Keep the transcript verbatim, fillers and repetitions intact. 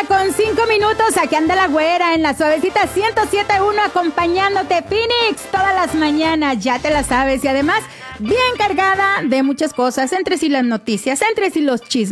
con cinco minutos. Aquí anda la güera en la suavecita ciento siete punto uno acompañándote, Phoenix, todas las mañanas. Ya te la sabes. Y además, bien cargada de muchas cosas. Entre sí las noticias, entre sí los chismes.